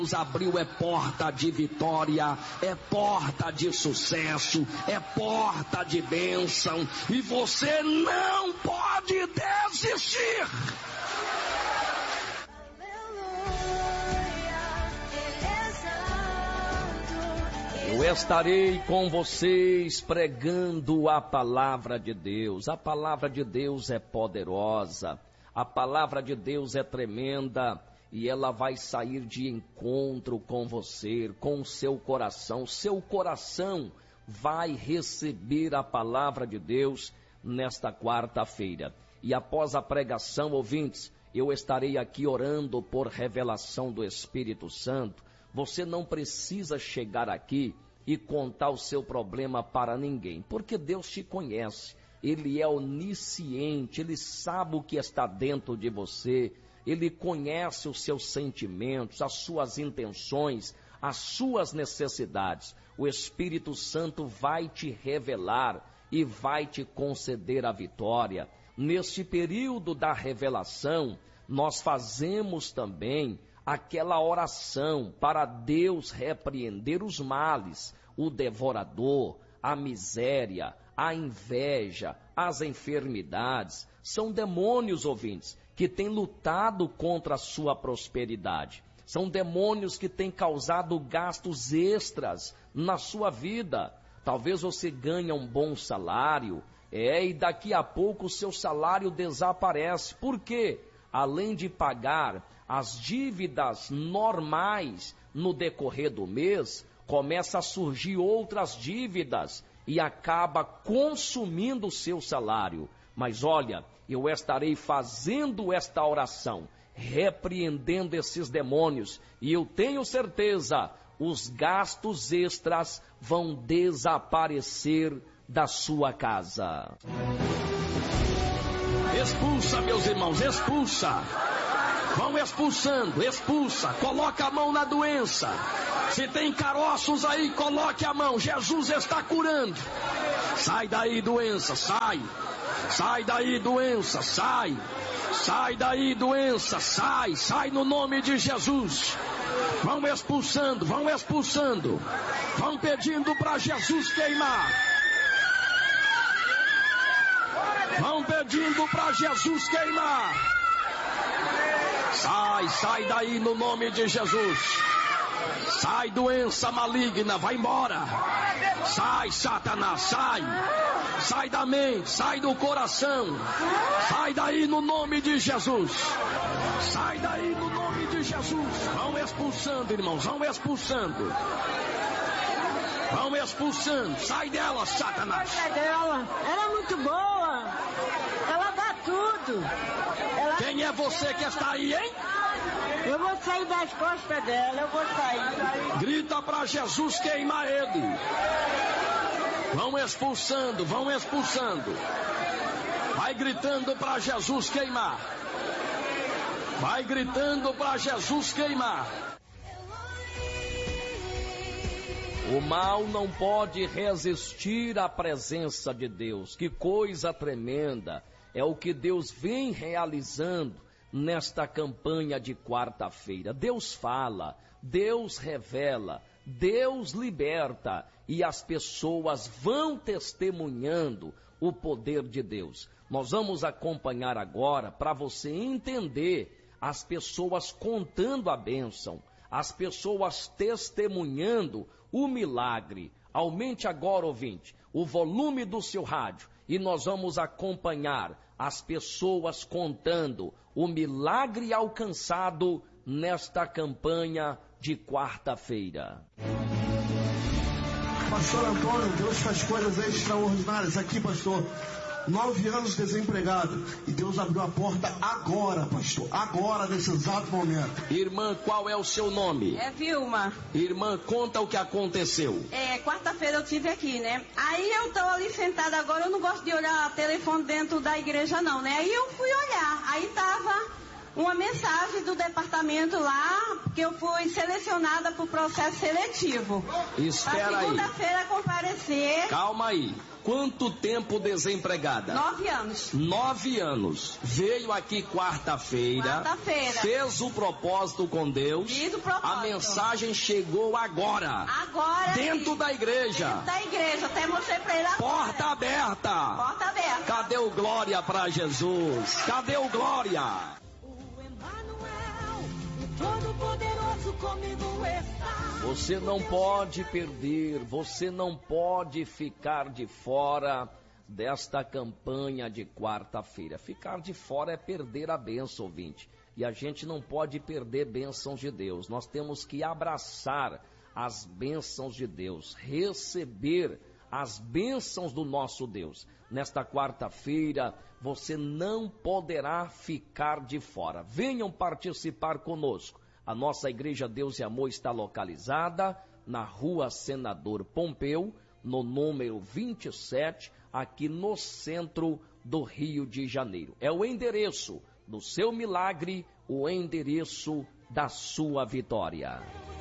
Deus abriu é porta de vitória, é porta de sucesso, é porta de bênção, e você não pode desistir. Eu estarei com vocês pregando a palavra de Deus. A palavra de Deus é poderosa, a palavra de Deus é tremenda, e ela vai sair de encontro com você, com o seu coração. Seu coração vai receber a palavra de Deus nesta quarta-feira. E após a pregação, ouvintes, eu estarei aqui orando por revelação do Espírito Santo. Você não precisa chegar aqui e contar o seu problema para ninguém, porque Deus te conhece. Ele é onisciente, Ele sabe o que está dentro de você. Ele conhece os seus sentimentos, as suas intenções, as suas necessidades. O Espírito Santo vai te revelar e vai te conceder a vitória. Neste período da revelação, nós fazemos também aquela oração para Deus repreender os males, o devorador, a miséria, a inveja, as enfermidades. São demônios, ouvintes, que têm lutado contra a sua prosperidade. São demônios que têm causado gastos extras na sua vida. Talvez você ganhe um bom salário, e daqui a pouco o seu salário desaparece. Por quê? Além de pagar as dívidas normais no decorrer do mês, começa a surgir outras dívidas e acaba consumindo o seu salário. Mas olha, eu estarei fazendo esta oração, repreendendo esses demônios, e eu tenho certeza, os gastos extras vão desaparecer da sua casa. Expulsa, meus irmãos, expulsa. Vão expulsando, expulsa, coloca a mão na doença. Se tem caroços aí, coloque a mão, Jesus está curando. Sai daí, doença, sai. Sai daí, doença, sai. Sai daí, doença, sai. Sai no nome de Jesus. Vão expulsando, vão expulsando. Vão pedindo para Jesus queimar. Vão pedindo para Jesus queimar. Sai, sai daí no nome de Jesus. Sai, doença maligna, vai embora. Sai, Satanás, sai. Sai da mente, sai do coração. Sai daí no nome de Jesus. Sai daí no nome de Jesus. Vão expulsando, irmãos, vão expulsando. Vão expulsando. Sai dela, Satanás. Sai dela. Ela é muito boa. Ela dá tudo. Quem é você que está aí, hein? Eu vou sair das costas dela, eu vou sair. Grita para Jesus queimar ele. Vão expulsando, vão expulsando. Vai gritando para Jesus queimar. Vai gritando para Jesus queimar. O mal não pode resistir à presença de Deus. Que coisa tremenda é o que Deus vem realizando nesta campanha de quarta-feira. Deus fala, Deus revela, Deus liberta, e as pessoas vão testemunhando o poder de Deus. Nós vamos acompanhar agora para você entender as pessoas contando a bênção, as pessoas testemunhando o milagre. Aumente agora, ouvinte, o volume do seu rádio, e nós vamos acompanhar as pessoas contando o milagre alcançado nesta campanha de quarta-feira. Pastor Antônio, Deus faz coisas extraordinárias aqui, pastor. 9 anos desempregado, e Deus abriu a porta agora, pastor, agora, nesse exato momento. Irmã, qual é o seu nome? É Vilma. Irmã, conta o que aconteceu. Quarta-feira eu tive aqui, né? Aí eu tô ali sentada agora, eu não gosto de olhar telefone dentro da igreja não, né? Aí eu fui olhar, aí tava uma mensagem do departamento lá, que eu fui selecionada para o processo seletivo. Espera aí. Segunda-feira comparecer. Calma aí. quanto tempo desempregada? 9 anos. 9 anos. Veio aqui quarta-feira. Fez o propósito com Deus. Fiz o propósito. A mensagem chegou agora. Agora. Dentro da igreja. Dentro da igreja. Até mostrei pra ele agora. Porta aberta. Porta aberta. Cadê o glória pra Jesus? Cadê o glória? O Emmanuel, o Todo-Poderoso comigo está. Você não pode perder, você não pode ficar de fora desta campanha de quarta-feira. Ficar de fora é perder a bênção, ouvinte. E a gente não pode perder bênçãos de Deus. Nós temos que abraçar as bênçãos de Deus, receber as bênçãos do nosso Deus. Nesta quarta-feira, você não poderá ficar de fora. Venham participar conosco. A nossa Igreja Deus e Amor está localizada na Rua Senador Pompeu, no número 27, aqui no centro do Rio de Janeiro. É o endereço do seu milagre, o endereço da sua vitória.